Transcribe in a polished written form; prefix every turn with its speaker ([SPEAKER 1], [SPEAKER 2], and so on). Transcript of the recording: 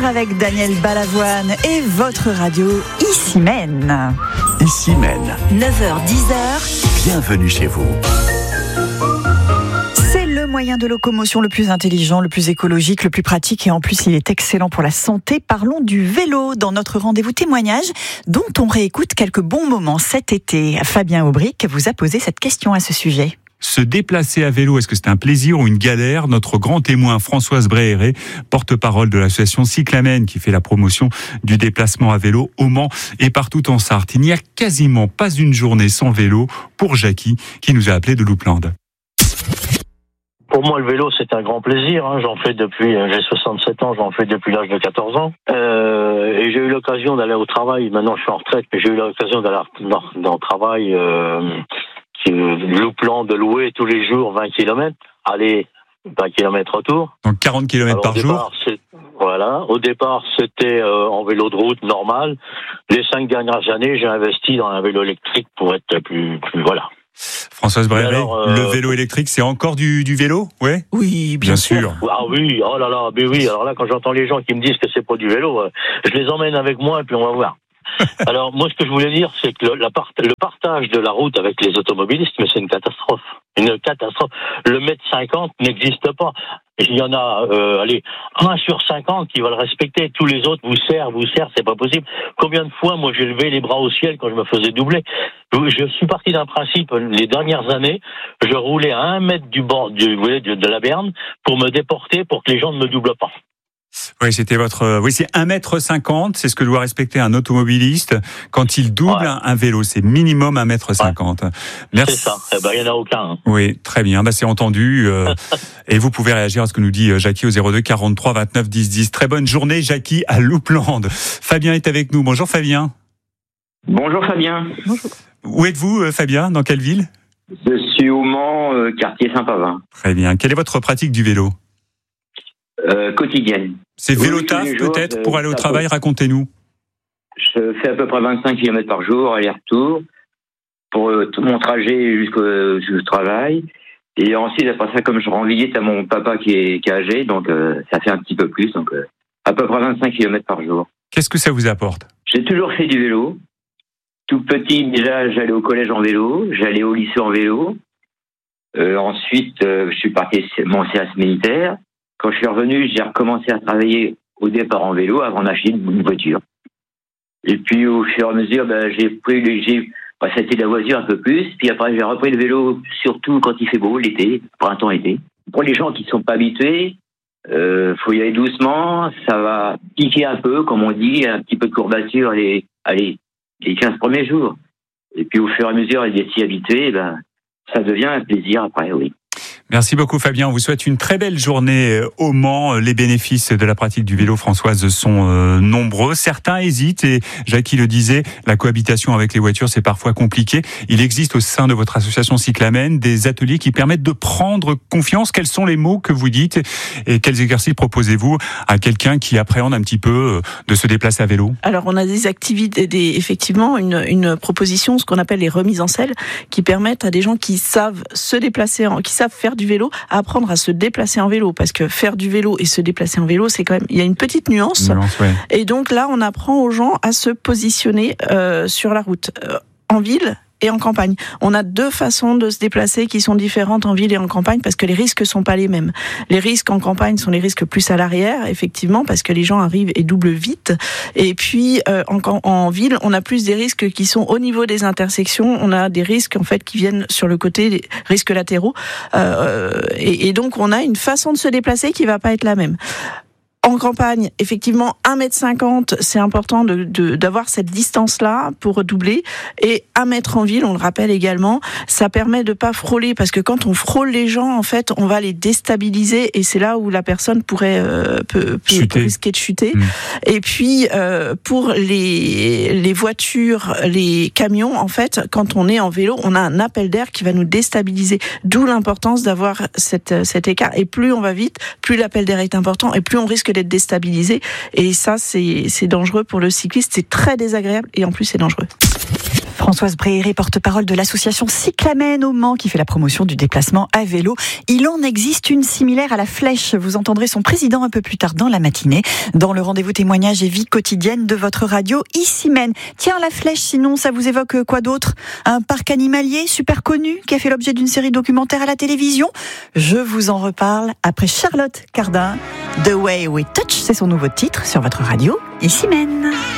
[SPEAKER 1] avec Daniel Balavoine et votre radio Ici Mène.
[SPEAKER 2] Ici Mène.
[SPEAKER 1] 9h-10h.
[SPEAKER 2] Bienvenue chez vous.
[SPEAKER 1] C'est le moyen de locomotion le plus intelligent, le plus écologique, le plus pratique et en plus il est excellent pour la santé. Parlons du vélo dans notre rendez-vous témoignage dont on réécoute quelques bons moments cet été. Fabien Aubric vous a posé cette question à ce sujet.
[SPEAKER 3] Se déplacer à vélo, est-ce que c'est un plaisir ou une galère ? Notre grand témoin Françoise Bréhéret, porte-parole de l'association Cyclamen qui fait la promotion du déplacement à vélo au Mans et partout en Sarthe. Il n'y a quasiment pas une journée sans vélo pour Jackie qui nous a appelé de Loupland.
[SPEAKER 4] Pour moi, le vélo, c'est un grand plaisir. J'en fais depuis, j'ai 67 ans, j'en fais depuis l'âge de 14 ans. Et j'ai eu l'occasion d'aller au travail. Maintenant, je suis en retraite, mais j'ai eu l'occasion d'aller dans le travail, Loupland, de louer tous les jours 20 km. Aller 20 km retour.
[SPEAKER 3] Donc 40 km par jour.
[SPEAKER 4] Voilà. Au départ, c'était en vélo de route normal. Les 5 dernières années, j'ai investi dans un vélo électrique pour être plus voilà.
[SPEAKER 3] Françoise Bréhéret, le vélo électrique, c'est encore du vélo, ouais ?
[SPEAKER 1] Oui, bien sûr.
[SPEAKER 4] Ah oui, oh là là, mais oui. Alors là, quand j'entends les gens qui me disent que c'est pas du vélo, je les emmène avec moi et puis on va voir. Alors moi, ce que je voulais dire, c'est que le partage de la route avec les automobilistes, mais c'est une catastrophe. Une catastrophe. Le mètre 50 n'existe pas. Il y en a, 1 sur 50 qui va le respecter. Tous les autres vous serrent, c'est pas possible. Combien de fois, moi, j'ai levé les bras au ciel quand je me faisais doubler. Je suis parti d'un principe, les dernières années, je roulais à 1 mètre du bord de la berne pour me déporter, pour que les gens ne me doublent pas.
[SPEAKER 3] Oui, c'était c'est 1,50 m, c'est ce que doit respecter un automobiliste quand il double un vélo, c'est minimum 1,50 m. Merci.
[SPEAKER 4] C'est ça, il n'y en a aucun.
[SPEAKER 3] Oui, très bien, c'est entendu. Et vous pouvez réagir à ce que nous dit Jackie au 02 43 29 10 10. Très bonne journée, Jackie, à Loupland. Fabien est avec nous. Bonjour Fabien.
[SPEAKER 5] Bonjour Fabien.
[SPEAKER 1] Bonjour.
[SPEAKER 3] Où êtes-vous Fabien ? Dans quelle ville ?
[SPEAKER 5] Je suis au Mans, quartier Saint-Pavin.
[SPEAKER 3] Très bien. Quelle est votre pratique du vélo ?
[SPEAKER 5] Quotidienne.
[SPEAKER 3] C'est vélo-taf peut-être pour aller au travail, racontez-nous.
[SPEAKER 5] Je fais à peu près 25 km par jour, aller-retour, pour tout mon trajet jusqu'au travail. Et ensuite, après ça, comme je rends visite à mon papa qui est âgé, donc ça fait un petit peu plus, donc à peu près 25 km par jour.
[SPEAKER 3] Qu'est-ce que ça vous apporte ?
[SPEAKER 5] J'ai toujours fait du vélo. Tout petit, déjà, j'allais au collège en vélo, j'allais au lycée en vélo. Ensuite, je suis parti mon CAS militaire. Quand je suis revenu, j'ai recommencé à travailler au départ en vélo avant d'acheter une voiture. Et puis au fur et à mesure, c'était la voiture un peu plus. Puis après, j'ai repris le vélo, surtout quand il fait beau, l'été, printemps-été. Pour les gens qui ne sont pas habitués, faut y aller doucement. Ça va piquer un peu, comme on dit, un petit peu de courbature les 15 premiers jours. Et puis au fur et à mesure, d'y s'y habituer, ça devient un plaisir après, oui.
[SPEAKER 3] Merci beaucoup Fabien, on vous souhaite une très belle journée au Mans. Les bénéfices de la pratique du vélo, Françoise, sont nombreux. Certains hésitent et Jackie le disait, la cohabitation avec les voitures c'est parfois compliqué. Il existe au sein de votre association Cyclamen des ateliers qui permettent de prendre confiance. Quels sont les mots que vous dites et quels exercices proposez-vous à quelqu'un qui appréhende un petit peu de se déplacer à vélo ?
[SPEAKER 6] Alors on a des activités, effectivement une proposition, ce qu'on appelle les remises en selle, qui permettent à des gens qui savent se déplacer, qui savent faire du vélo, à apprendre à se déplacer en vélo, parce que faire du vélo et se déplacer en vélo, c'est quand même, il y a une petite nuance.
[SPEAKER 3] Ouais.
[SPEAKER 6] Et donc là, on apprend aux gens à se positionner sur la route, en ville et en campagne. On a 2 façons de se déplacer qui sont différentes en ville et en campagne parce que les risques sont pas les mêmes. Les risques en campagne sont les risques plus à l'arrière, effectivement, parce que les gens arrivent et doublent vite. Et puis en ville, on a plus des risques qui sont au niveau des intersections. On a des risques en fait qui viennent sur le côté, des risques latéraux. Et donc on a une façon de se déplacer qui va pas être la même. En campagne, effectivement, 1,50 m, c'est important d'avoir cette distance-là pour doubler. Et 1 mètre en ville, on le rappelle également, ça permet de pas frôler, parce que quand on frôle les gens, en fait, on va les déstabiliser et c'est là où la personne peut risquer de chuter. Et puis, pour les voitures, les camions, en fait, quand on est en vélo, on a un appel d'air qui va nous déstabiliser. D'où l'importance d'avoir cet écart. Et plus on va vite, plus l'appel d'air est important et plus on risque d'être déstabilisé. Et ça, c'est dangereux pour le cycliste. C'est très désagréable et en plus, c'est dangereux.
[SPEAKER 1] Françoise Bréhéré, porte-parole de l'association Cyclamen au Mans, qui fait la promotion du déplacement à vélo. Il en existe une similaire à la Flèche. Vous entendrez son président un peu plus tard dans la matinée, dans le rendez-vous témoignage et vie quotidienne de votre radio Ici-Mène. Tiens, la Flèche, sinon, ça vous évoque quoi d'autre? Un parc animalier super connu qui a fait l'objet d'une série documentaire à la télévision? Je vous en reparle après Charlotte Cardin. The Way We Touch, c'est son nouveau titre sur votre radio Ici-Mène.